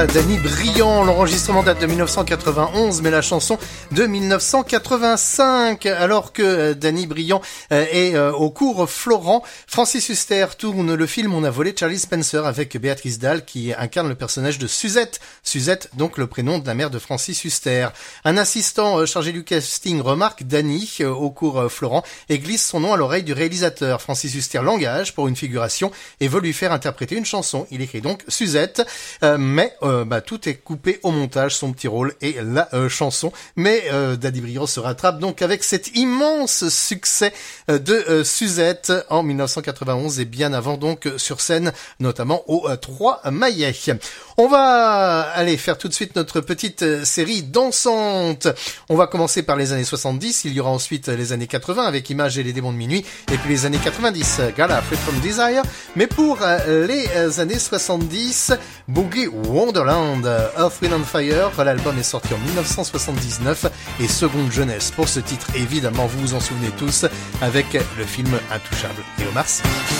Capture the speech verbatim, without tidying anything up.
Danny Briand, l'enregistrement date de mille neuf cent quatre-vingt-onze, mais la chanson de mille neuf cent quatre-vingt-cinq. Alors que Danny Briand est au cours Florent, Francis Huster tourne le film On a volé Charlie Spencer avec Béatrice Dalle qui incarne le personnage de Suzette. Suzette, donc le prénom de la mère de Francis Huster. Un assistant chargé du casting remarque Danny au cours Florent et glisse son nom à l'oreille du réalisateur. Francis Huster l'engage pour une figuration et veut lui faire interpréter une chanson. Il écrit donc Suzette, euh, mais euh, Euh, bah, tout est coupé au montage, son petit rôle et la euh, chanson. Mais euh, Danny Briand se rattrape donc avec cet immense succès euh, de euh, Suzette en mille neuf cent quatre-vingt-onze et bien avant donc euh, sur scène, notamment au euh, trois Maillet. On va aller faire tout de suite notre petite euh, série dansante. On va commencer par les années soixante-dix, il y aura ensuite les années quatre-vingts avec Images et les démons de minuit, et puis les années quatre-vingt-dix, Gala, Free From Desire. Mais pour euh, les euh, années soixante-dix, Boogie Wonderland, Earth, Wind and Fire, l'album est sorti en mille neuf cent soixante-dix-neuf et seconde jeunesse pour ce titre, évidemment vous vous en souvenez tous, avec le film Intouchable et Omar Sy.